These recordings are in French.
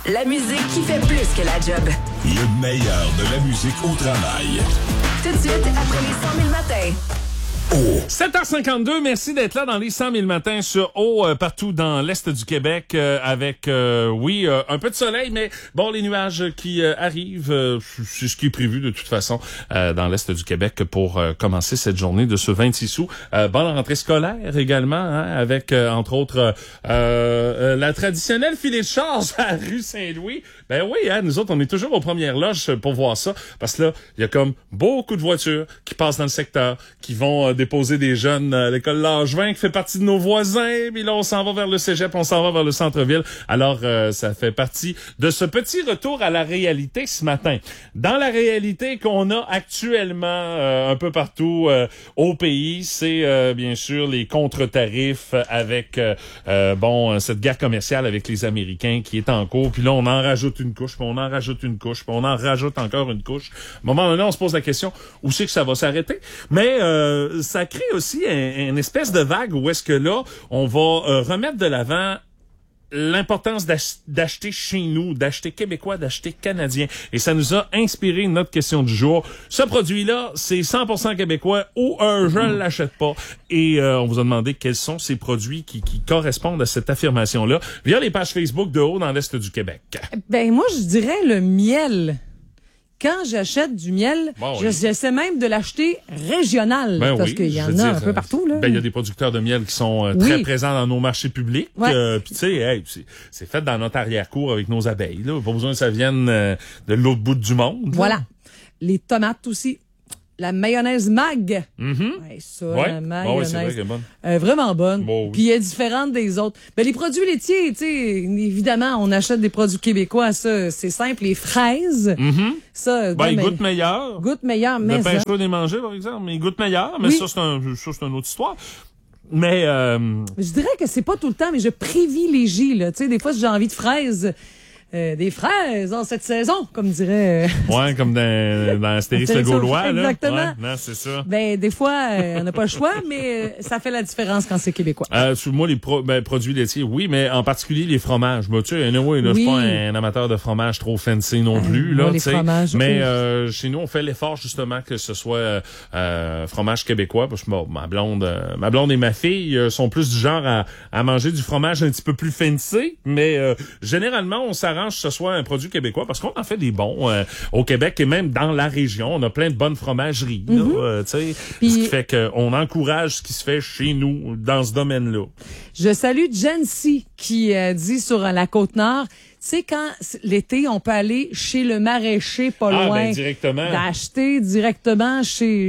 La musique qui fait plus que la job. Le meilleur de la musique au travail. Tout de suite, après les 100 000 matins. 7h52, merci d'être là dans les 100 000 matins sur partout dans l'Est du Québec, avec, un peu de soleil, mais bon, les nuages qui arrivent, c'est ce qui est prévu de toute façon dans l'Est du Québec pour commencer cette journée de ce 26 août. Bonne rentrée scolaire également, hein, avec, entre autres, la traditionnelle filée de charge à rue Saint-Louis. Ben oui, hein, nous autres, on est toujours aux premières loges pour voir ça, parce que là, il y a comme beaucoup de voitures qui passent dans le secteur, qui vont déposer des jeunes à l'école Langevin, qui fait partie de nos voisins, puis là, on s'en va vers le cégep, on s'en va vers le centre-ville. Alors, ça fait partie de ce petit retour à la réalité ce matin. Dans la réalité qu'on a actuellement un peu partout au pays, c'est bien sûr les contre-tarifs avec, cette guerre commerciale avec les Américains qui est en cours, puis là, on en rajoute une couche, puis on en rajoute une couche, puis on en rajoute encore une couche. À un moment donné, on se pose la question, où c'est que ça va s'arrêter? Mais ça crée aussi une espèce de vague où est-ce que là, on va remettre de l'avant l'importance d'acheter chez nous, d'acheter québécois, d'acheter canadien. Et ça nous a inspiré notre question du jour. Ce produit-là, c'est 100% québécois ou je ne l'achète pas. Et on vous a demandé quels sont ces produits qui correspondent à cette affirmation-là via les pages Facebook de Haut dans l'Est du Québec. Ben moi, je dirais le miel. Quand j'achète du miel, j'essaie même de l'acheter régional, parce qu'il y en a un peu partout, là. Ben, il y a des producteurs de miel qui sont très présents dans nos marchés publics. Puis tu sais, c'est fait dans notre arrière-cour avec nos abeilles, là. Pas besoin que ça vienne de l'autre bout du monde. Voilà. Les tomates aussi. La mayonnaise Mag. Mm-hmm. Ouais, ça, la mayonnaise. c'est vrai qu'elle est bonne. Vraiment bonne. Bon, oui. Puis elle est différente des autres. Ben, les produits laitiers, tu sais, évidemment, on achète des produits québécois, ça, c'est simple. Les fraises, ça... ils goûtent meilleur. Goûtent meilleur, mais... Le pain chaud des manger, par exemple, mais ils goûtent meilleur. Mais ça, c'est une autre histoire. Mais... Je dirais que c'est pas tout le temps, mais je privilégie, là. Tu sais, des fois, si j'ai envie de fraises... des fraises en cette saison, comme dirait... Ouais, comme dans Astérix le Gaulois, là. Exactement. Ouais, non, c'est ça. Ben, des fois, on n'a pas le choix, mais ça fait la différence quand c'est québécois. Moi, les produits laitiers, oui, mais en particulier les fromages. Moi, tu sais, je suis pas un amateur de fromage trop fancy non plus, là, tu sais. Mais chez nous, on fait l'effort, justement, que ce soit fromage québécois, parce que ma blonde et ma fille sont plus du genre à manger du fromage un petit peu plus fancy, mais généralement, on s'arrange que ce soit un produit québécois parce qu'on en fait des bons au Québec et même dans la région. On a plein de bonnes fromageries. Tu sais, ce qui fait qu'on encourage ce qui se fait chez nous dans ce domaine-là. Je salue Jency qui dit sur la Côte-Nord, tu sais, quand l'été, on peut aller chez le maraîcher pas loin. Ben, directement. D'acheter directement chez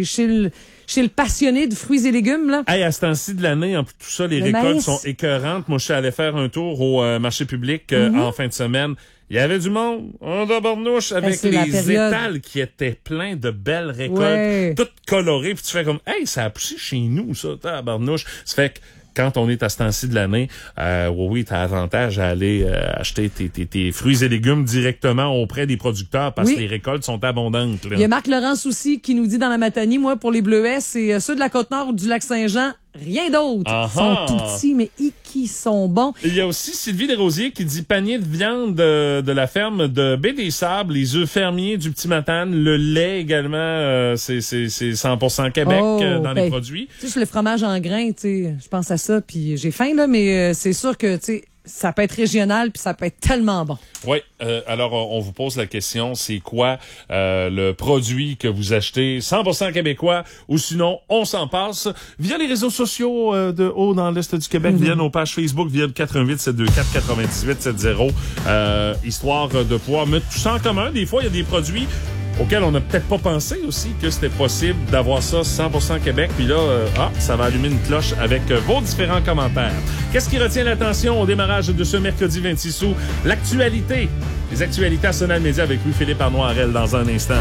le passionné de fruits et légumes, là. Hey, à ce temps-ci de l'année, en plus tout ça, les récoltes sont écœurantes. Moi, je suis allé faire un tour au marché public en fin de semaine. Il y avait du monde, en tabarnouche, avec les étals qui étaient pleins de belles récoltes, toutes colorées. Puis tu fais comme, hey, ça a poussé chez nous, ça, tabarnouche. Ça fait que quand on est à ce temps-ci de l'année, t'as avantage à aller acheter tes fruits et légumes directement auprès des producteurs parce que les récoltes sont abondantes. Là. Il y a Marc Laurence aussi qui nous dit dans la Matanie, moi, pour les bleuets, c'est ceux de la Côte-Nord ou du Lac-Saint-Jean, rien d'autre. Ils sont tout petits, mais qui sont bons. Il y a aussi Sylvie Desrosiers qui dit panier de viande de la ferme de Baie-des-Sables, les œufs fermiers du Petit-Matane, le lait également, c'est 100% Québec dans les produits. Tu sais, sur le fromage en grains, tu sais, je pense à ça, puis j'ai faim, là, mais c'est sûr que, tu sais, ça peut être régional puis ça peut être tellement bon. Oui, alors on vous pose la question, c'est quoi le produit que vous achetez 100% québécois ou sinon on s'en passe via les réseaux sociaux de Haut dans l'Est du Québec, via nos pages Facebook, via le 88 724 98 70, histoire de pouvoir mettre tout ça en commun. Des fois, il y a des produits auquel on n'a peut-être pas pensé aussi que c'était possible d'avoir ça 100% Québec. Puis là, ça va allumer une cloche avec vos différents commentaires. Qu'est-ce qui retient l'attention au démarrage de ce mercredi 26 août? L'actualité. Les actualités à Sonal Média avec Louis-Philippe Arnoirel dans un instant.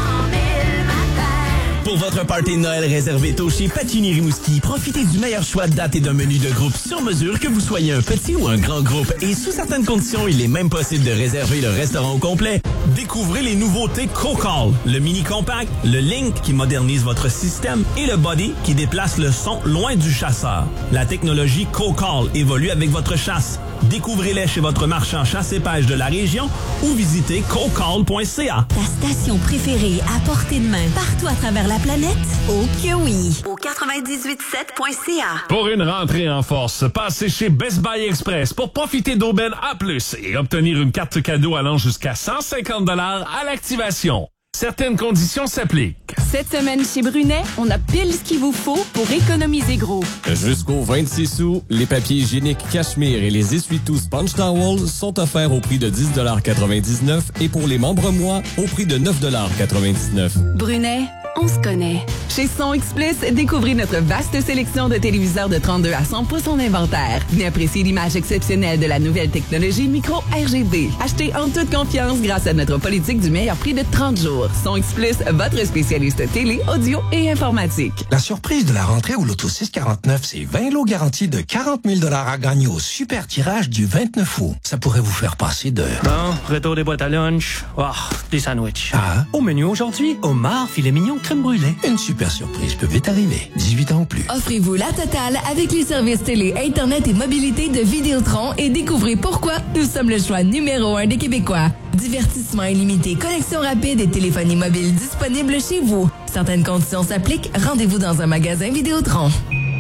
Pour votre party de Noël réservé tôt chez Patini Rimouski, profitez du meilleur choix de dates et d'un menu de groupe sur mesure, que vous soyez un petit ou un grand groupe. Et sous certaines conditions, il est même possible de réserver le restaurant au complet. Découvrez les nouveautés CoCall, le mini compact, le Link qui modernise votre système et le Body qui déplace le son loin du chasseur. La technologie CoCall évolue avec votre chasse. Découvrez-les chez votre marchand chasse et pêche de la région ou visitez cocall.ca. Ta station préférée à portée de main partout à travers la planète? Oh que oui! Au 98.7.ca. Pour une rentrée en force, passez chez Best Buy Express pour profiter d'aubaines A+, et obtenir une carte cadeau allant jusqu'à 150 $ à l'activation. Certaines conditions s'appliquent. Cette semaine chez Brunet, on a pile ce qu'il vous faut pour économiser gros. Jusqu'au 26 sous, les papiers hygiéniques Cachemire et les essuie-tout Sponge Towels sont offerts au prix de 10,99 $ et pour les membres mois, au prix de 9,99 $. Brunet, on se connaît. Chez Son Explice, découvrez notre vaste sélection de téléviseurs de 32 à 100 pouces en inventaire. Venez apprécier l'image exceptionnelle de la nouvelle technologie micro RGB. Achetez en toute confiance grâce à notre politique du meilleur prix de 30 jours. Son Explice, votre spécialiste télé, audio et informatique. La surprise de la rentrée au Loto 649, c'est 20 lots garantis de 40 000 $ à gagner au super tirage du 29 août. Ça pourrait vous faire passer de... Bon, retour des boîtes à lunch. Oh, des sandwichs. Ah. Au menu aujourd'hui, homard, filet mignon, crème brûlée. Une super surprise peut vite arriver. 18 ans ou plus. Offrez-vous la totale avec les services télé, Internet et mobilité de Vidéotron et découvrez pourquoi nous sommes le choix numéro 1 des Québécois. Divertissement illimité, connexion rapide et téléphonie mobile disponible chez vous. Certaines conditions s'appliquent. Rendez-vous dans un magasin Vidéotron.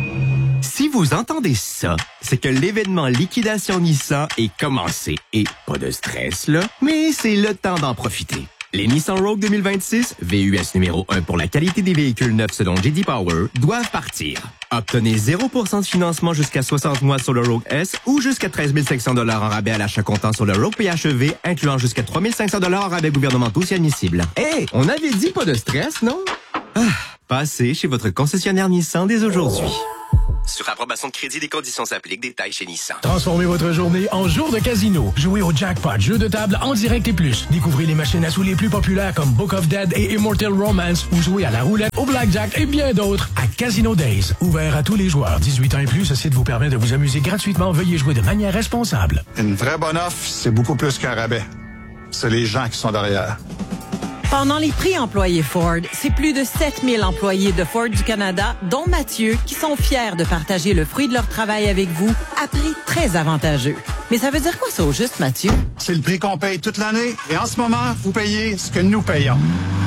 Si vous entendez ça, c'est que l'événement Liquidation Nissan est commencé. Et pas de stress, là, mais c'est le temps d'en profiter. Les Nissan Rogue 2026, VUS numéro 1 pour la qualité des véhicules neufs selon J.D. Power, doivent partir. Obtenez 0% de financement jusqu'à 60 mois sur le Rogue S ou jusqu'à 13 500 $ en rabais à l'achat comptant sur le Rogue PHEV, incluant jusqu'à 3 500 $ en rabais gouvernementaux si admissible. Hey, on avait dit pas de stress, non? Passez chez votre concessionnaire Nissan dès aujourd'hui. Sur approbation de crédit, des conditions s'appliquent. Détails chez Nissan. Transformez votre journée en jour de casino. Jouez au jackpot, jeu de table en direct et plus. Découvrez les machines à sous les plus populaires comme Book of Dead et Immortal Romance ou jouez à la roulette, au blackjack et bien d'autres à Casino Days. Ouvert à tous les joueurs. 18 ans et plus, ce site vous permet de vous amuser gratuitement. Veuillez jouer de manière responsable. Une vraie bonne offre, c'est beaucoup plus qu'un rabais. C'est les gens qui sont derrière. Pendant les prix employés Ford, c'est plus de 7000 employés de Ford du Canada, dont Mathieu, qui sont fiers de partager le fruit de leur travail avec vous à prix très avantageux. Mais ça veut dire quoi ça au juste, Mathieu? C'est le prix qu'on paye toute l'année et en ce moment, vous payez ce que nous payons.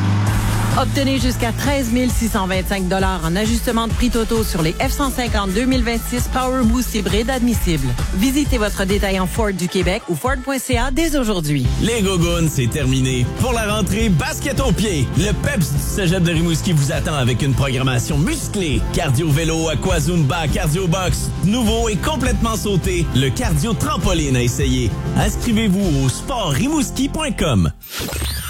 Obtenez jusqu'à 13 625 $ en ajustement de prix totaux sur les F-150 2026 Power Boost hybride admissibles. Visitez votre détaillant Ford du Québec ou Ford.ca dès aujourd'hui. Les Gogoons, c'est terminé. Pour la rentrée, basket au pied. Le PEPS du Cégep de Rimouski vous attend avec une programmation musclée. Cardio-vélo, aquazumba, cardio-box. Nouveau et complètement sauté, le cardio-trampoline à essayer. Inscrivez-vous au sportrimouski.com.